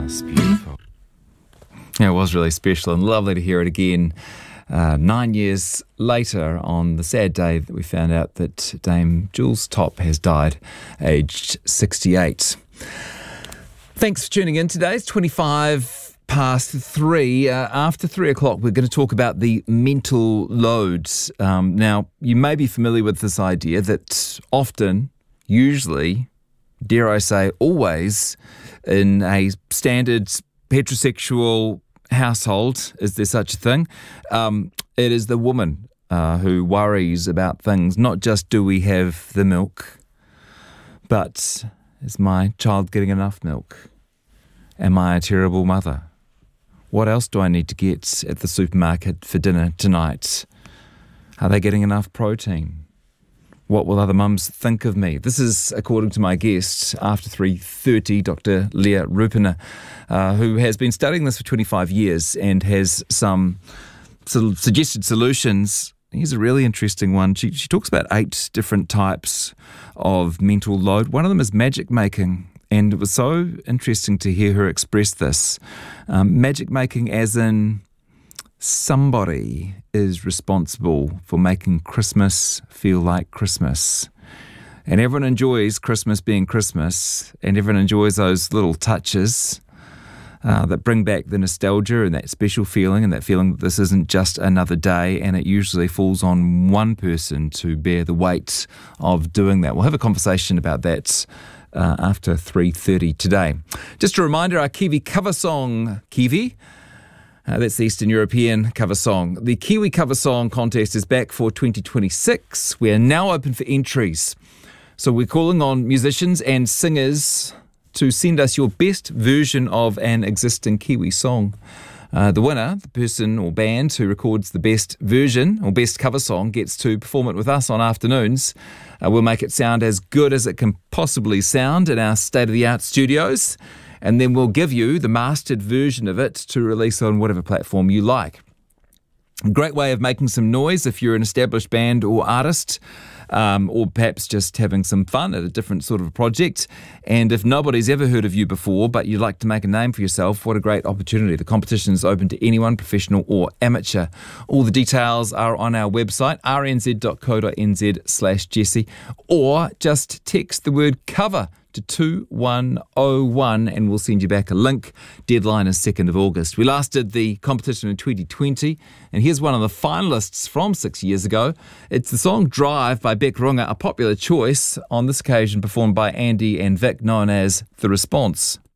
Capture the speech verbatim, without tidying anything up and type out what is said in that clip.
Christmas. Beautiful. Yeah, it was really special and lovely to hear it again. Uh, nine years later, on the sad day that we found out that Dame Jules Topp has died, aged sixty-eight. Thanks for tuning in today. It's twenty-five past three. Uh, after three o'clock, we're going to talk about the mental load. Um, now, you may be familiar with this idea that often, usually, dare I say, always, in a standard heterosexual household, is there such a thing? Um, it is the woman uh, who worries about things. Not just do we have the milk, but is my child getting enough milk? Am I a terrible mother? What else do I need to get at the supermarket for dinner tonight? Are they getting enough protein? What will other mums think of me? This is according to my guest after three thirty, Doctor Leah Rupiner, uh, who has been studying this for twenty-five years and has some su- suggested solutions. Here's a really interesting one. She, she talks about eight different types of mental load. One of them is magic making. And it was so interesting to hear her express this. Um, magic making as in somebody is responsible for making Christmas feel like Christmas. And everyone enjoys Christmas being Christmas, and everyone enjoys those little touches uh, that bring back the nostalgia and that special feeling, and that feeling that this isn't just another day, and it usually falls on one person to bear the weight of doing that. We'll have a conversation about that uh, after three thirty today. Just a reminder, our Kiwi cover song, Kiwi, Uh, that's the Eastern European cover song. The Kiwi cover song contest is back for twenty twenty-six. We are now open for entries. So we're calling on musicians and singers to send us your best version of an existing Kiwi song. Uh, the winner, the person or band who records the best version or best cover song, gets to perform it with us on afternoons. Uh, we'll make it sound as good as it can possibly sound in our state-of-the-art studios. And then we'll give you the mastered version of it to release on whatever platform you like. A great way of making some noise if you're an established band or artist, um, or perhaps just having some fun at a different sort of a project. And if nobody's ever heard of you before, but you'd like to make a name for yourself, what a great opportunity. The competition is open to anyone, professional or amateur. All the details are on our website, r n z dot co dot n z slash Jesse, or just text the word cover to two one oh one and we'll send you back a link. Deadline is second of August. We last did the competition in twenty twenty, and here's one of the finalists from six years ago. It's the song Drive by Beck Runga, a popular choice, on this occasion performed by Andy and Vic, known as The Response.